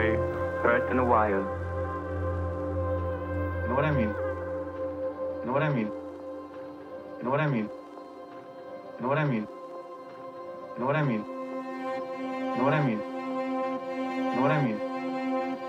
way hurt in a while. You know what I mean? You know what I mean? You know what I mean? You know what I mean? You know what I mean? You know what I mean? You know what I mean?